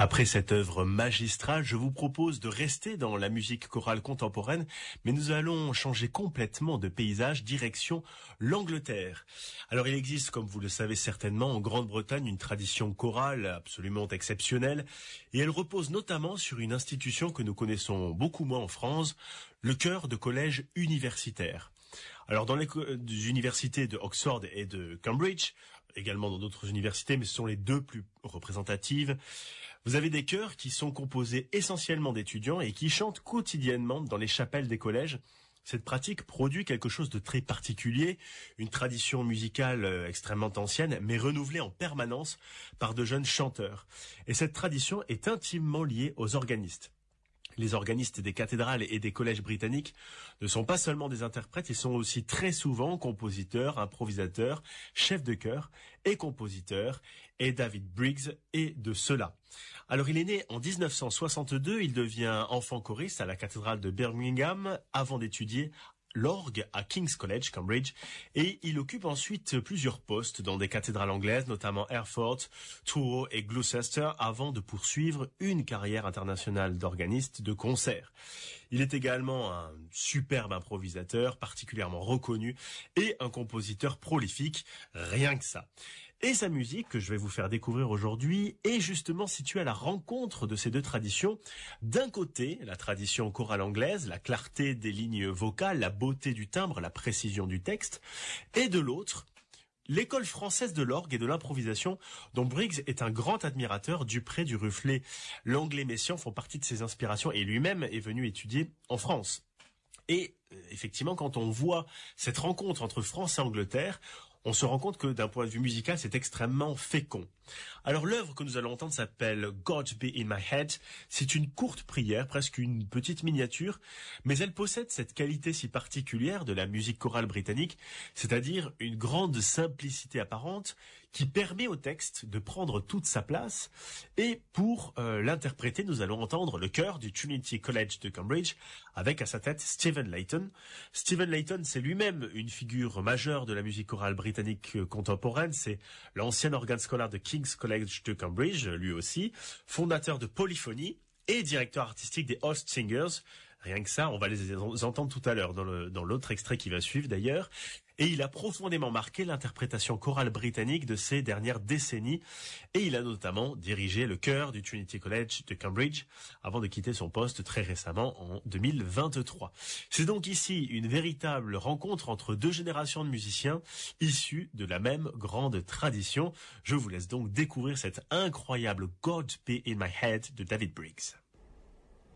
Après cette œuvre magistrale, je vous propose de rester dans la musique chorale contemporaine, mais nous allons changer complètement de paysage, direction l'Angleterre. Alors il existe, comme vous le savez certainement, en Grande-Bretagne, une tradition chorale absolument exceptionnelle, et elle repose notamment sur une institution que nous connaissons beaucoup moins en France, le chœur de collège universitaire. Alors dans les universités de Oxford et de Cambridge, également dans d'autres universités, mais ce sont les deux plus représentatives, vous avez des chœurs qui sont composés essentiellement d'étudiants et qui chantent quotidiennement dans les chapelles des collèges. Cette pratique produit quelque chose de très particulier, une tradition musicale extrêmement ancienne, mais renouvelée en permanence par de jeunes chanteurs. Et cette tradition est intimement liée aux organistes. Les organistes des cathédrales et des collèges britanniques ne sont pas seulement des interprètes, ils sont aussi très souvent compositeurs, improvisateurs, chefs de chœur et compositeurs, et David Briggs est de ceux-là. Alors il est né en 1962, il devient enfant choriste à la cathédrale de Birmingham avant d'étudier l'orgue à King's College, Cambridge, et il occupe ensuite plusieurs postes dans des cathédrales anglaises, notamment Hereford, Truro et Gloucester, avant de poursuivre une carrière internationale d'organiste de concert. Il est également un superbe improvisateur, particulièrement reconnu, et un compositeur prolifique, rien que ça. Et sa musique, que je vais vous faire découvrir aujourd'hui, est justement située à la rencontre de ces deux traditions. D'un côté, la tradition chorale anglaise, la clarté des lignes vocales, la beauté du timbre, la précision du texte, et de l'autre, l'école française de l'orgue et de l'improvisation, dont Briggs est un grand admirateur. Dupré, du Rufflet, Langlais, Messiaen font partie de ses inspirations, et lui-même est venu étudier en France. Et effectivement, quand on voit cette rencontre entre France et Angleterre, on se rend compte que d'un point de vue musical, c'est extrêmement fécond. Alors l'œuvre que nous allons entendre s'appelle God Be in My Head. C'est une courte prière, presque une petite miniature, mais elle possède cette qualité si particulière de la musique chorale britannique, c'est-à-dire une grande simplicité apparente qui permet au texte de prendre toute sa place. Et pour l'interpréter, nous allons entendre le chœur du Trinity College de Cambridge, avec à sa tête Stephen Layton. Stephen Layton, c'est lui-même une figure majeure de la musique chorale britannique contemporaine. C'est l'ancien organe scolaire de King's College de Cambridge, lui aussi, fondateur de Polyphonie et directeur artistique des Host Singers. Rien que ça, on va les entendre tout à l'heure dans l'autre extrait qui va suivre d'ailleurs. Et il a profondément marqué l'interprétation chorale britannique de ces dernières décennies. Et il a notamment dirigé le chœur du Trinity College de Cambridge avant de quitter son poste très récemment en 2023. C'est donc ici une véritable rencontre entre deux générations de musiciens issus de la même grande tradition. Je vous laisse donc découvrir cette incroyable God Be in My Head de David Briggs.